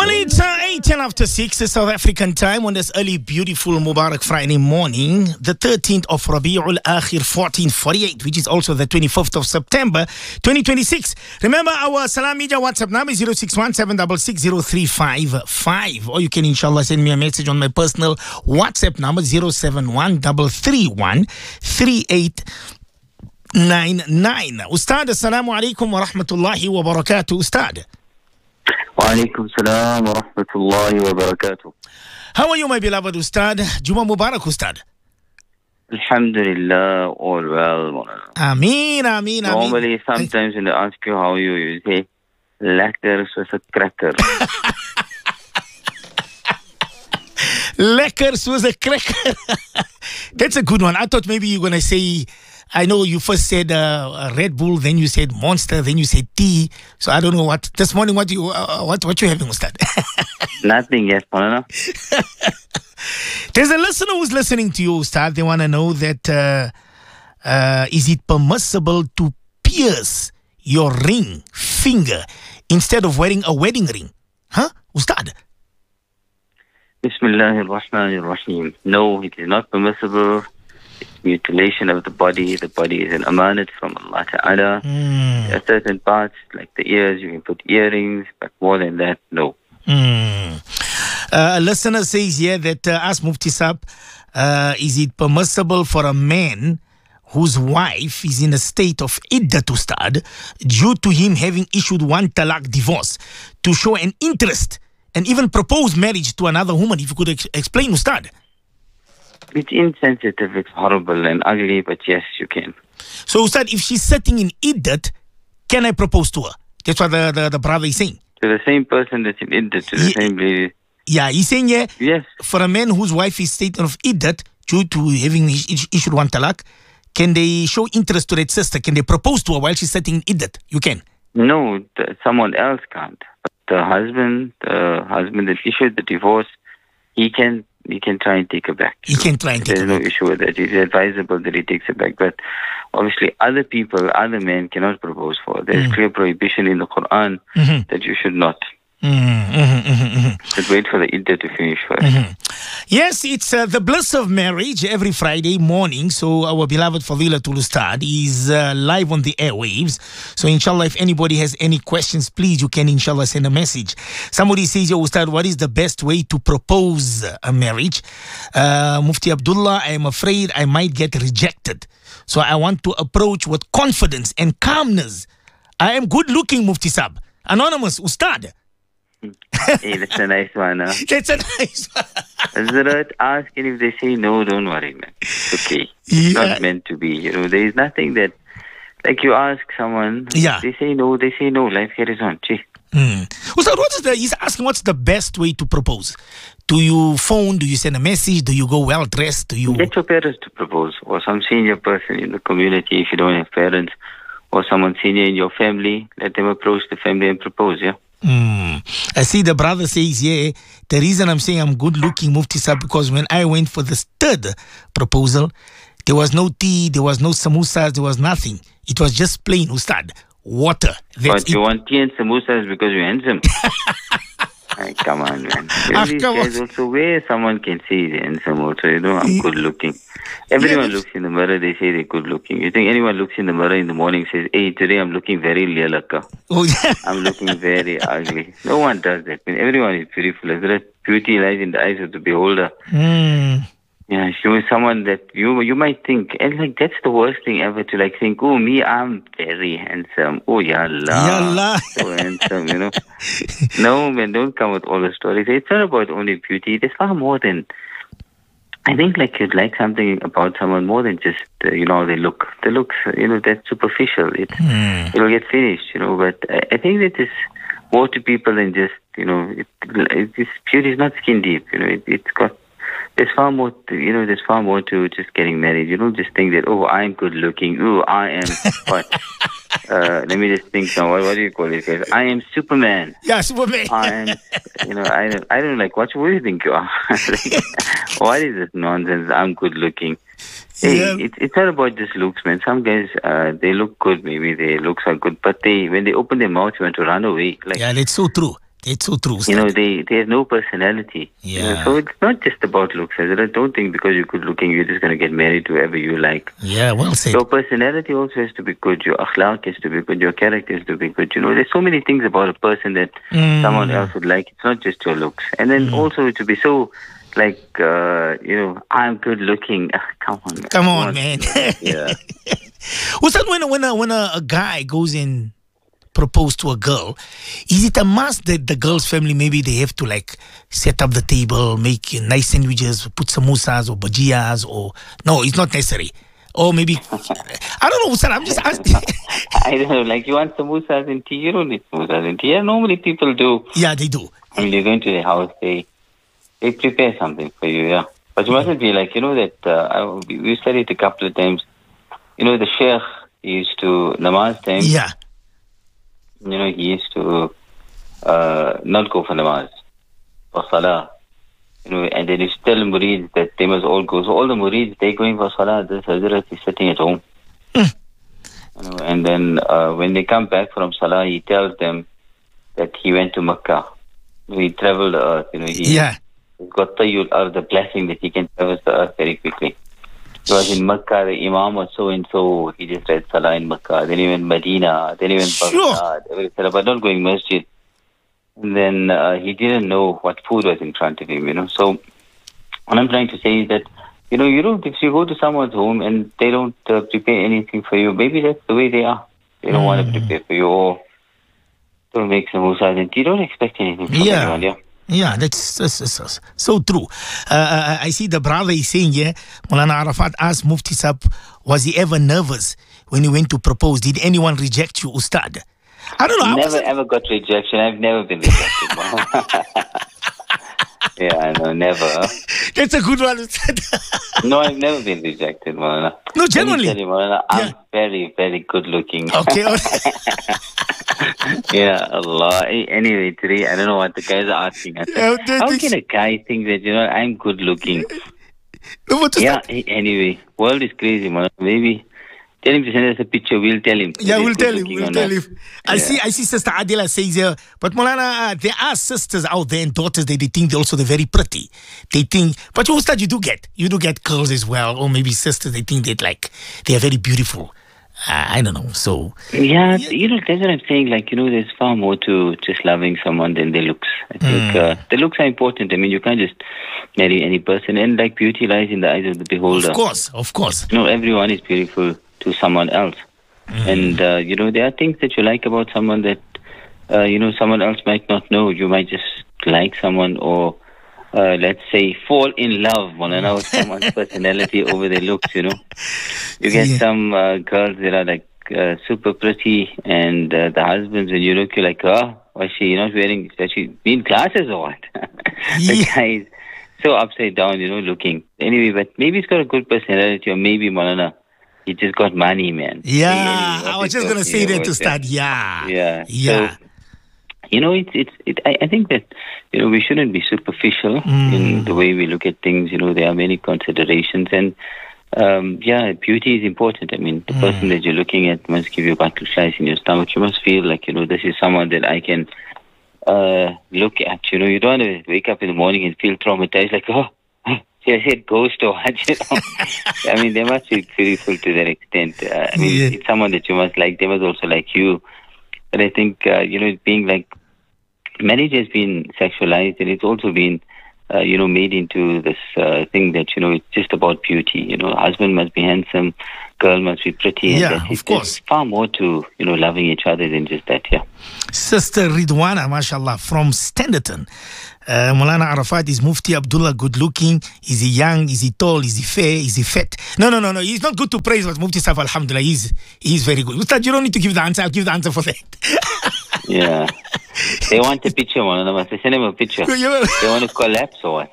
Well, it's 10 after 6, South African time on this early, beautiful Mubarak Friday morning, the 13th of Rabi'ul Akhir 1448, which is also the 25th of September 2026. Remember, our Salam Media WhatsApp number is 061-766-0355. Or you can, inshallah, send me a message on my personal WhatsApp number, 071-331-3899. Ustad, assalamu alaikum wa rahmatullahi wa barakatuh. Ustad. Walaikum salam wa rahmatullahi wa barakatuh. How are you, my beloved Ustad? Juma Mubarak, Ustad. Alhamdulillah, all well. Ameen, ameen, ameen. Normally, sometimes when they ask you how you say, lekker soos 'n cracker. Lekker soos 'n cracker. That's a good one. I thought maybe you're going to say, I know you first said Red Bull, then you said Monster, then you said tea. So I don't know what this morning. What you having, Ustad? Nothing yet, Malana. There's a listener who's listening to you, Ustad. They want to know that is it permissible to pierce your ring finger instead of wearing a wedding ring? Huh, Ustad? Bismillahir Rahmanir Rahim. No, it is not permissible. It's mutilation of the body. The body is an amanat from Allah Ta'ala. There are certain parts, like the ears, you can put earrings, but more than that, no. A listener says here that, ask Mufti Sab, is it permissible for a man whose wife is in a state of iddat, Ustad, due to him having issued one talaq divorce, to show an interest and even propose marriage to another woman? If you could explain, Ustad. It's insensitive, it's horrible and ugly, but yes, you can. So, Ustad, if she's sitting in iddat, can I propose to her? That's what the brother is saying. To the same person that's in iddat, to the same lady. Yeah, he's saying, yeah, yes. For a man whose wife is state of iddat, due to having issued one talaq, can they show interest to that sister? Can they propose to her while she's sitting in iddat? You can. No, someone else can't. But the husband that issued the divorce, he can try and take her back. He can try and take her back. There's no issue with that. It's advisable that he takes her back. But obviously, other people, other men cannot propose for her. There's clear prohibition in the Quran that you should not. But wait for the iddah to finish first. Yes, it's the bliss of marriage every Friday morning. So our beloved Fadilatul Ustad is live on the airwaves. So inshallah, if anybody has any questions, please, you can inshallah send a message. Somebody says, yo Ustad, what is the best way to propose a marriage? Mufti Abdullah, I am afraid I might get rejected. So I want to approach with confidence and calmness. I am good looking, Mufti Sab. Anonymous, Ustad. Hey, that's a nice one, huh? That's a nice one. Hazrat, ask, and if they say no, don't worry, man. It's okay. It's not meant to be. You know, there is nothing that, like you ask someone, they say no, life carries on. Ustad, he's asking what's the best way to propose? Do you phone? Do you send a message? Do you go well dressed? Do you get your parents to propose, or some senior person in the community if you don't have parents, or someone senior in your family? Let them approach the family and propose, yeah? I see the brother says, yeah, the reason I'm saying I'm good looking, Mufti Sahib, because when I went for the third proposal, there was no tea, there was no samosas, there was nothing. It was just plain, Ustad, water. But you want tea and samosas because you're handsome. Come on, man. These guys also, where someone can say he's handsome also, you know, I'm good looking. Everyone looks in the mirror, they say they're good looking. You think anyone looks in the mirror in the morning says, hey, today I'm looking very lelaka. Oh, yeah. I'm looking very ugly. No one does that. I mean, everyone is beautiful. Beauty lies in the eyes of the beholder. Yeah, she was someone that you might think, and like that's the worst thing ever to like think, oh me, I'm very handsome. Oh ya Allah, so handsome, you know. No man, don't come with all the stories. It's not about only beauty. There's far more than. I think like you'd like something about someone more than just you know they look. The looks, you know, that's superficial. It'll get finished, you know. But I think that there's more to people than just this beauty is not skin deep. You know, it's got. There's far more to just getting married. You don't just think that, oh, I'm good looking. Oh, I am what? Let me just think now. What do you call it, guys? I am Superman. Yeah, Superman. I am, I don't like, what do you think you are? What is this nonsense? I'm good looking. Hey, it's not about just looks, man. Some guys, they look good, maybe their looks are good, but when they open their mouth, you want to run away. Like, yeah, that's so true. It's so true. You know, they have no personality. Yeah. You know, so it's not just about looks. I don't think because you're good looking, you're just going to get married to whoever you like. Yeah, well said. Your personality also has to be good. Your akhlaq has to be good. Your character has to be good. You know, there's so many things about a person that someone else would like. It's not just your looks. And then also to be so, like, you know, I'm good looking. Come on, man. Come on, man. Yeah. Ustad, when a guy goes in propose to a girl, is it a must that the girl's family, maybe they have to like set up the table, make nice sandwiches, put samosas or bhajias, or no, it's not necessary? Or maybe, I don't know, Ustad, I'm just asking. I don't know, like you want samosas and tea, you don't need samosas and tea. Yeah, normally people do. Yeah, they do. I mean, you go into the house, they prepare something for you, yeah. But you mustn't be like, you know, that we studied a couple of times. You know, the sheikh, he used to, namaz time. Yeah. You know, he used to not go for namaz, for salah. You know, and then he used to tell the murids that they must all go. So all the murids, they're going for salah. This Hazrat is sitting at home. You know, and then when they come back from salah, he tells them that he went to Makkah. He traveled the earth. You know, he's got the blessing that he can traverse the earth very quickly. He was in Makkah, the Imam was so and so, he just read Salah in Makkah, then he went Medina, then he went Baghdad, but not going masjid. And then he didn't know what food was in front of him, you know. So what I'm trying to say is that, you know, if you go to someone's home and they don't prepare anything for you, maybe that's the way they are. They don't want to prepare for you, or don't make samosas and tea, don't expect anything from anyone, yeah. Yeah, that's so true. I see the brother is saying here, Maulana Arafat asked Mufti Sahib, was he ever nervous when he went to propose? Did anyone reject you, Ustad? I don't know. Never ever got rejection. I've never been rejected. Yeah, I know, never. That's a good one, Ustad. No, I've never been rejected, Maulana. No, genuinely. Maulana, I'm very, very good looking. Okay. Yeah, Allah. Anyway, today, I don't know what the guys are asking. I said, how can a guy think that, you know, I'm good looking? Anyway, world is crazy, man. Maybe tell him to send us a picture. We'll tell him. Yeah, we'll tell him. I see Sister Adila says here, but Maulana, there are sisters out there and daughters that they think they're very pretty. They think, but Ustad, you do get girls as well, or maybe sisters, they think that like they are very beautiful. I don't know. So yeah, you know, that's what I'm saying. Like, you know, there's far more to just loving someone than their looks. I think the looks are important. I mean, you can't just marry any person, and like beauty lies in the eyes of the beholder. Of course. You know, everyone is beautiful to someone else, and you know, there are things that you like about someone that you know, someone else might not know. You might just like someone, or let's say fall in love with someone's personality over their looks, you know. You get some girls that are like super pretty, and the husbands, when you look, you're like, oh, was she not wearing, does she need glasses or what? The guy is so upside down, you know, looking. Anyway, but maybe he's got a good personality, or maybe, Maulana, he just got money, man. Yeah, I was just going to say that to start. Yeah. So, you know, I think that, you know, we shouldn't be superficial in the way we look at things. You know, there are many considerations, and beauty is important. I mean, the person that you're looking at must give you butterflies in your stomach. You must feel like, you know, this is someone that I can look at. You know, you don't want to wake up in the morning and feel traumatized, like, oh, I said ghost or what, you know. I mean, they must be beautiful to that extent. I mean, it's someone that you must like. They must also like you. But I think, you know, being like, marriage has been sexualized, and it's also been, you know, made into this thing that, you know, it's just about beauty. You know, husband must be handsome, girl must be pretty. And yeah, of course. There's far more to, you know, loving each other than just that, yeah. Sister Ridwana, mashallah, from Standerton. Maulana Arafat, is Mufti Abdullah good looking? Is he young? Is he tall? Is he fair? Is he fat? No. He's not good to praise, but Mufti Sahib, alhamdulillah, he's very good. Ustad, you don't need to give the answer. I'll give the answer for that. Yeah. They want a picture, Maulana. They send him a picture. They want to collapse or what?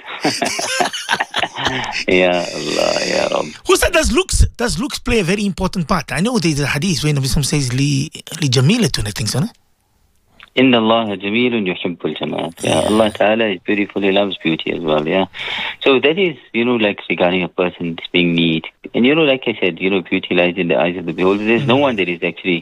Yeah, Allah, ya Rabb. Ustad, does looks play a very important part? I know there's a hadith where Nabi says, li jamilatun, I think so, no? Inna Allah jamilun yuhibbul jamaat. Yeah, Allah Ta'ala is beautiful. He loves beauty as well, yeah. So that is, you know, like regarding a person being neat. And, you know, like I said, you know, beauty lies in the eyes of the beholder. There's no one that is actually